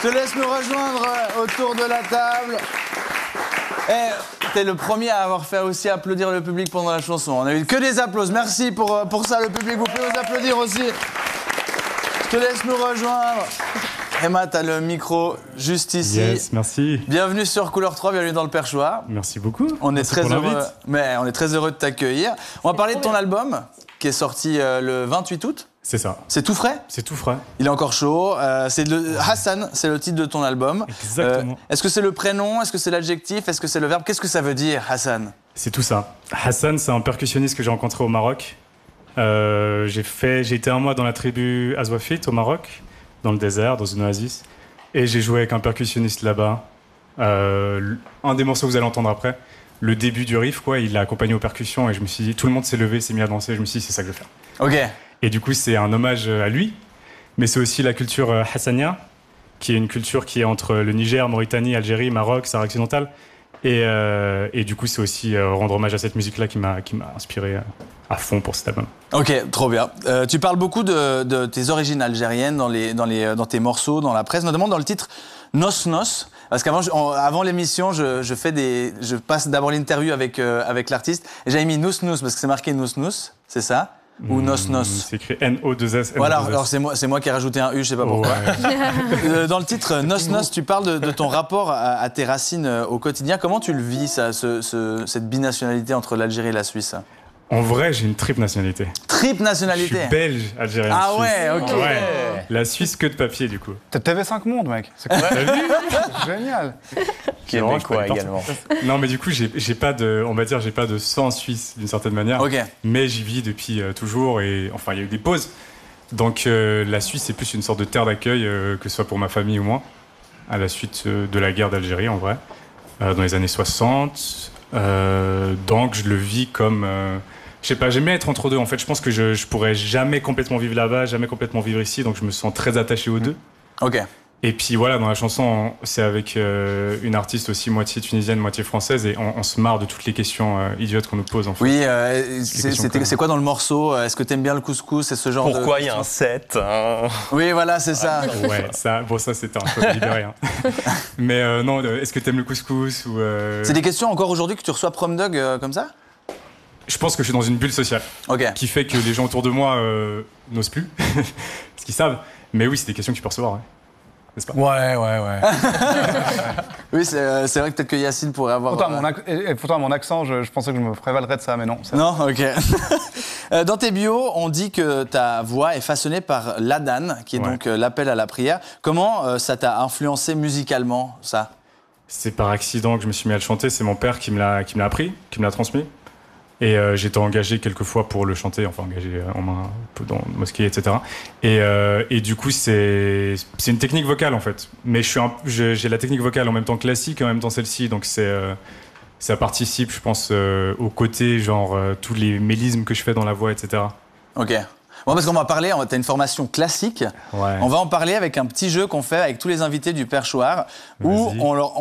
Je te laisse nous rejoindre autour de la table. T'es le premier à avoir fait aussi applaudir le public pendant la chanson. On a eu que des applaudissements. Merci pour ça, le public. Vous pouvez vous applaudir aussi. Je te laisse nous rejoindre. Emma, t'as le micro juste ici. Yes, merci. Bienvenue sur Couleur 3, bienvenue dans le Perchoir. Merci beaucoup. On est très heureux de t'accueillir. On va parler de ton album qui est sorti le 28 août. C'est ça. C'est tout frais ? C'est tout frais. Il est encore chaud. Hassan, c'est le titre de ton album. Exactement. Est-ce que c'est le prénom ? Est-ce que c'est l'adjectif ? Est-ce que c'est le verbe ? Qu'est-ce que ça veut dire, Hassan ? C'est tout ça. Hassan, c'est un percussionniste que j'ai rencontré au Maroc. J'ai été un mois dans la tribu Azwafit au Maroc, dans le désert, dans une oasis. Et j'ai joué avec un percussionniste là-bas. Un des morceaux que vous allez entendre après, le début du riff, quoi, il l'a accompagné aux percussions. Et je me suis dit, tout le monde s'est levé, s'est mis à danser. Je me suis dit, c'est ça que je vais faire. Ok. Et du coup, c'est un hommage à lui, mais c'est aussi la culture hassania, qui est une culture qui est entre le Niger, Mauritanie, Algérie, Maroc, Sahara occidental. Et du coup, c'est aussi rendre hommage à cette musique-là qui m'a inspiré à fond pour cet album. Ok, trop bien. Tu parles beaucoup de tes origines algériennes dans tes morceaux, dans la presse, notamment dans le titre Nos Nos. Parce qu'avant l'émission, je passe d'abord l'interview avec l'artiste et j'avais mis Nous Nous parce que c'est marqué Nous Nous, c'est ça ? Ou Nos Nos. C'est écrit N-O-2-S. Voilà, alors c'est moi qui ai rajouté un U, je sais pas pourquoi. Ouais. Dans le titre Nos Nos, tu parles de ton rapport à tes racines au quotidien. Comment tu le vis, ça, cette binationalité entre l'Algérie et la Suisse ? En vrai, j'ai une triple nationalité. Triple nationalité ? Je suis belge, algérien, ah suisse. Ouais, ok. Ouais. La Suisse que de papier, du coup. T'avais 5 mondes, mec. C'est quoi ? T'as vu ? Génial. Québécois également. Non, mais du coup, j'ai pas de sang suisse d'une certaine manière. Ok. Mais j'y vis depuis toujours et enfin, il y a eu des pauses. Donc la Suisse, c'est plus une sorte de terre d'accueil, que ce soit pour ma famille ou moi, à la suite de la guerre d'Algérie, en vrai, dans les années 60. Donc je le vis comme... je sais pas, j'aime bien être entre deux. En fait, je pense que je pourrais jamais complètement vivre là-bas, jamais complètement vivre ici. Donc je me sens très attaché aux deux. Ok. Et puis voilà, dans la chanson, c'est avec une artiste aussi moitié tunisienne, moitié française, et on se marre de toutes les questions idiotes qu'on nous pose. En fait. Oui, c'est quoi dans le morceau ? Est-ce que t'aimes bien le couscous ? C'est ce genre Pourquoi il y a un 7 hein ? Oui, voilà, c'est ça. Ouais, ça c'était un peu libéré. Hein. Mais non, est-ce que t'aimes le couscous ou C'est des questions encore aujourd'hui que tu reçois prom dog comme ça ? Je pense que je suis dans une bulle sociale qui fait que les gens autour de moi n'osent plus, parce qu'ils savent. Mais oui, c'est des questions que tu peux recevoir. Ouais. N'est-ce pas ? Ouais. Oui, c'est vrai que peut-être que Yacine pourrait avoir... Pourtant, mon accent, je pensais que je me prévalerais de ça, mais non. Non, ok. Dans tes bios, on dit que ta voix est façonnée par l'adhan, qui est donc l'appel à la prière. Comment ça t'a influencé musicalement, ça ? C'est par accident que je me suis mis à le chanter. C'est mon père qui me l'a appris, qui me l'a transmis. Et j'étais engagé quelques fois pour le chanter, enfin engagé en main dans la mosquée, etc. Et du coup, c'est une technique vocale en fait. Mais j'ai la technique vocale en même temps classique et en même temps celle-ci, donc ça participe, je pense, au côté genre tous les mélismes que je fais dans la voix, etc. Ok. Bon, parce qu'on va parler, t'as une formation classique. Ouais. On va en parler avec un petit jeu qu'on fait avec tous les invités du Perchoir, où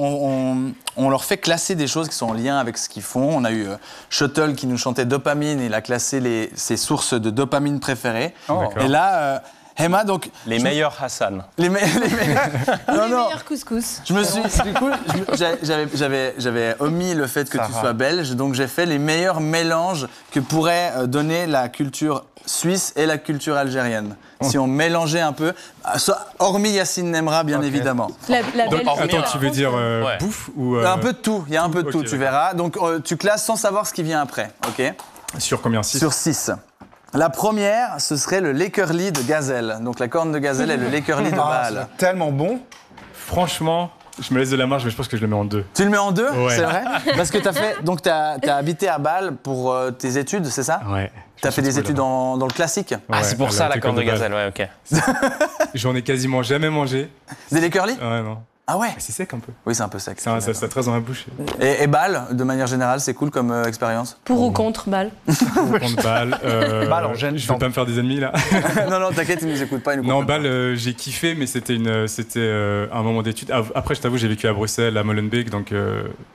on leur fait classer des choses qui sont en lien avec ce qu'ils font. On a eu Shuttle qui nous chantait Dopamine, il a classé ses sources de dopamine préférées. Oh. Et là, Emma, donc... Les meilleurs Hassan. Les meilleurs couscous. Je me suis... Du coup, j'avais omis le fait que tu sois belge, donc j'ai fait les meilleurs mélanges que pourrait donner la culture suisse et la culture algérienne. Si on mélangeait un peu, hormis Yacine Nemra, bien évidemment. Donc, attends, tu veux dire bouffe ou... Un peu de tout, il y a un peu de tout, tu verras. Donc tu classes sans savoir ce qui vient après, ok ? Sur combien ? 6 ? Sur 6. La première, ce serait le Lakerly de Gazelle. Donc la corne de Gazelle et le Lakerly de Baal. C'est tellement bon. Franchement, je me laisse de la marge, mais je pense que je le mets en 2. Tu le mets en 2 ? Ouais. C'est vrai ? Parce que t'as habité à Bâle pour tes études, c'est ça ? Ouais. T'as fait des études dans le classique ? Ah, c'est pour ça la corne de Gazelle, ouais, ok. J'en ai quasiment jamais mangé. Des Lakerly ? Ouais, non. Ah ouais ? C'est sec un peu. Oui, c'est un peu sec. Ça trace dans la bouche. Et Bâle, de manière générale, c'est cool comme expérience ? Pour ou contre Bâle ? Contre Bâle. Bâle en gêne. Je veux pas me faire des ennemis là. Non, t'inquiète, ils nous écoutent pas. Non, Bâle, j'ai kiffé, mais c'était un moment d'études. Après, je t'avoue, j'ai vécu à Bruxelles, à Molenbeek, donc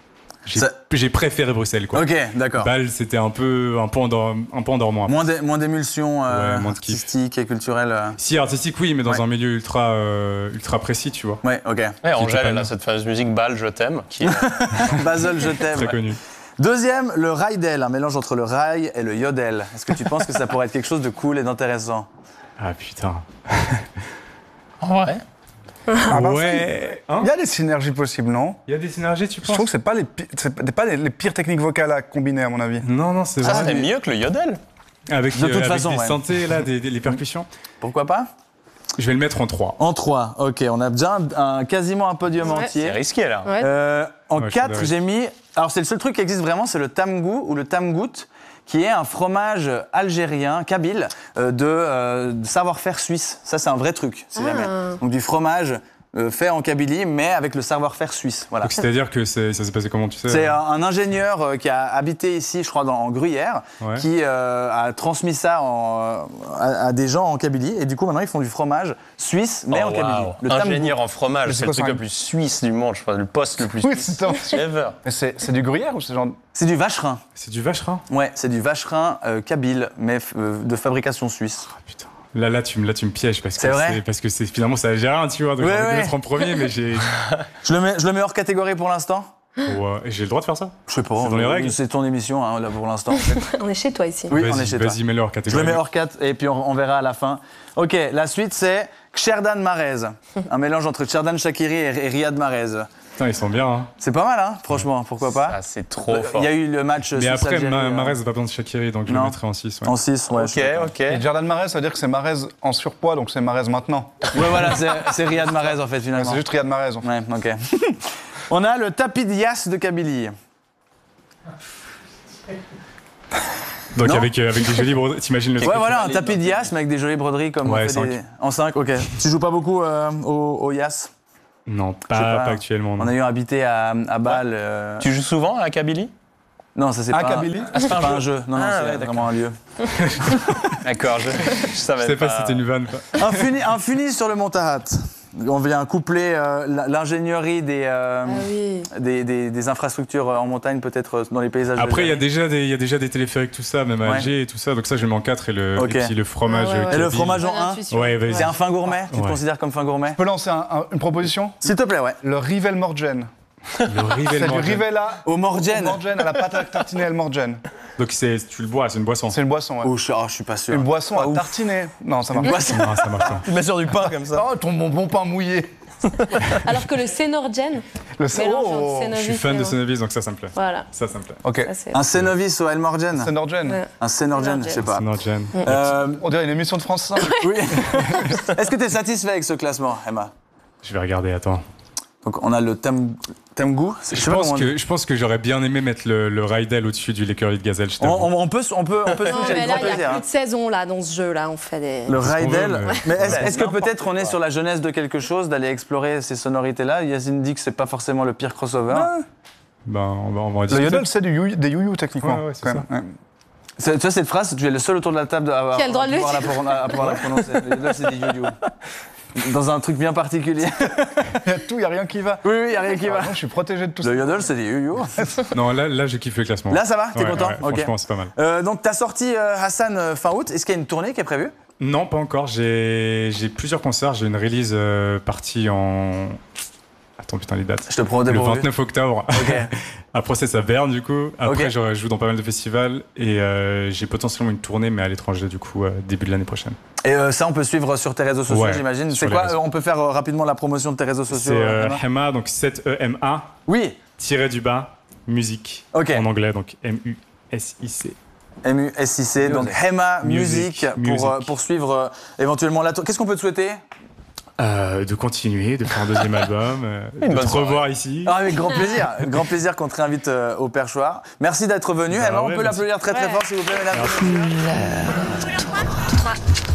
J'ai préféré Bruxelles, quoi. Ok, d'accord. Bâle, c'était un peu endormant. Moins d'émulsion moins de kiff. artistique et culturelle. Si, artistique, oui, mais dans un milieu ultra précis, tu vois. Ouais, ok. Ouais, Angèle, pas elle mal. a cette fameuse musique Bâle, je t'aime, qui Basel, je t'aime. Très connu. Deuxième, le raïdel, un mélange entre le raï et le yodel. Est-ce que tu penses que ça pourrait être quelque chose de cool et d'intéressant? Ah putain. Ouais. Ah, bah, Ouais. Hein Il y a des synergies possibles, non? Il y a des synergies, tu Je penses? trouve que c'est pas les pires techniques vocales à combiner, à mon avis. Non, c'est Ça, vrai. c'était mieux que le yodel. Avec, De toute avec façon, des ouais. synthés, là, les percussions. Pourquoi pas? Je vais le mettre en 3. En 3, ok. On a déjà quasiment un podium Ouais. entier. C'est risqué, là. Ouais. En Ouais, je 4, suis j'ai mis... Alors, c'est le seul truc qui existe vraiment, c'est le tamgou ou le tamgout, qui est un fromage algérien, kabyle, de savoir-faire suisse. Ça, c'est un vrai truc, si jamais. Donc, du fromage fait en Kabylie, mais avec le savoir-faire suisse. Voilà. Donc c'est-à-dire que ça s'est passé comment, tu sais? C'est un ingénieur qui a habité ici, je crois, en Gruyère, Ouais. qui a transmis ça à des gens en Kabylie. Et du coup, maintenant, ils font du fromage suisse, mais Oh, en Kabylie. wow. Le tamgou. Ingénieur en fromage, Mais c'est c'est le quoi truc ça? le plus suisse du monde, je crois, le poste le plus Oui, suisse c'est ever. Mais c'est du gruyère ou c'est genre... C'est du vacherin. C'est du vacherin? Ouais, c'est du vacherin kabyle, mais de fabrication suisse. Ah putain. Là, tu me pièges parce C'est vrai que finalement c'est algérien, tu vois. Donc Ouais, j'ai envie de ouais. le mettre en premier, mais j'ai. Je le mets hors catégorie pour l'instant. J'ai le droit de faire ça? Je sais pas. C'est dans les règles? C'est ton émission, hein, là, pour l'instant. On est chez toi ici. Oui, on est Vas-y, chez toi. Vas-y, mets-le hors Je catégorie. le mets hors 4 et puis on verra à la fin. Ok, la suite c'est Ksherdan Marez. Un mélange entre Ksherdan Shakiri et Riyad Mahrez. Putain, ils sont bien, hein. C'est pas mal, hein, franchement, pourquoi pas. Ah, c'est trop fort. Il y a eu le match Mais après, Suisse-Algérie, Marez n'a pas besoin de Shaqiri, donc je Non. le mettrai en 6. Ouais. en 6, ouais. je suis d'accord. Ok. Et Jordan Mahrez, ça veut dire que c'est Mahrez en surpoids, donc c'est Mahrez maintenant. Ouais, voilà, c'est Riyad Mahrez en fait, Ouais, finalement. c'est juste Riyad Mahrez, en fait. Ouais, ok. On a le tapis de Yass de Kabylie. Donc Non. avec des jolies broderies, t'imagines le Ouais, truc. voilà, un tapis de Yass, mais avec des jolies broderies comme Ouais, on fait 5. en 5, ok. Tu joues pas beaucoup au Yass? Non, Je sais pas actuellement. On non. a eu habité à Bâle. Tu joues souvent à la Kabylie? Non, ça c'est Ah, pas, Kabylie c'est pas un jeu. Non, non, Ah, c'est ouais, vraiment un lieu. D'accord, je Je savais sais pas si c'était une vanne ou pas. Un funis sur le Montahat. On vient coupler l'ingénierie Ah oui. des infrastructures en montagne, peut-être dans les paysages. Après, il y a algériens. déjà des téléphériques, tout ça, même à Ouais. Alger et tout ça. Donc ça, je le mets en 4 et Ok. puis le fromage. Ah ouais, ouais. Et le Kabyle. fromage en Bonne 1, intuition. Ouais, vas-y. c'est un fin gourmet. Tu te Ouais. considères comme fin gourmet? Je peux lancer une proposition? S'il te plaît, ouais. Le Rivel Morgen. Le C'est Rivel du Morgen. Rivella Au Morgen. Morgen à la pâte à tartiner El Morgen. Donc tu le bois, c'est une boisson. C'est une boisson, ouais. Oh, je suis pas sûr. Une boisson Pas à ouf. tartiner. Non, ça Une marche boisson. Non, ça marche pas. Tu mets sur du pain comme ça. pas. Oh, ton bon pain mouillé. Alors que le Sénorgen, Le mélange entre oh, Cénovis Je suis fan et- de Cénovis, donc ça me plaît. Voilà. Ça me plaît. Ok. Ça, c'est- Un Cénovis au El Morgen. C'est Norgen. Ouais. Un Cénorgen, je sais pas. Norgen. On dirait une émission de France 5. Oui. Est-ce que tu es satisfait avec ce classement, Emma? Je vais regarder, attends. Donc on a le Tamgou. Je pense que j'aurais bien aimé mettre le Raidel au-dessus du l'écurie de gazelle. Je t'avoue. On peut Non, switcher mais avec là, grand il y plaisir, a hein. plus de saison là dans ce jeu là. On fait des. Le qu'on Raidel. veut, Mais est-ce Ouais, que peut-être on est sur la jeunesse de quelque chose, d'aller explorer ces sonorités-là? Yacine dit que c'est pas forcément le pire crossover. Ben, on va en Le discuter. yodel, c'est des you techniquement. Ouais, c'est quand ça. même. Ouais. Tu vois cette phrase, tu es le seul autour de la table à Qui a le droit de le pouvoir à pouvoir la prononcer. Là, c'est des yo-yo. Dans un truc bien particulier. Il y a tout, il n'y a rien qui va. Oui, il n'y a rien qui va. Ah, non, je suis protégé de tout ça. Le yodel, c'est des yo-yo. Non, là, j'ai kiffé le classement. Là, ça va? T'es Ouais, content? ouais, Ok. Franchement, c'est pas mal. Donc, t'as sorti Hassan fin août. Est-ce qu'il y a une tournée qui est prévue? Non, pas encore. J'ai plusieurs concerts. J'ai une release partie en. Attends, putain, les dates. Je te prends au Le dépourvu. 29 octobre. Ok. Après, c'est à Berne, du coup. Après, Ok. je joue dans pas mal de festivals. Et j'ai potentiellement une tournée, mais à l'étranger, du coup, début de l'année prochaine. Et ça, on peut suivre sur tes réseaux sociaux, Ouais, j'imagine. sur C'est les quoi? réseaux. On peut faire rapidement la promotion de tes réseaux sociaux. C'est Emma Hema, donc 7EMA, Oui. tiré du bas, musique. Ok. En anglais, donc MUSIC. MUSIC, donc Hema Music. Music, pour suivre éventuellement la tournée. Qu'est-ce qu'on peut te souhaiter? De continuer, de faire un deuxième album, de bonne te revoir ici. Ah, avec grand plaisir. Grand plaisir qu'on te réinvite au perchoir. Merci d'être venu. Bah Emma, on ouais, peut merci. l'applaudir très très Ouais. fort, s'il vous plaît, mesdames et messieurs.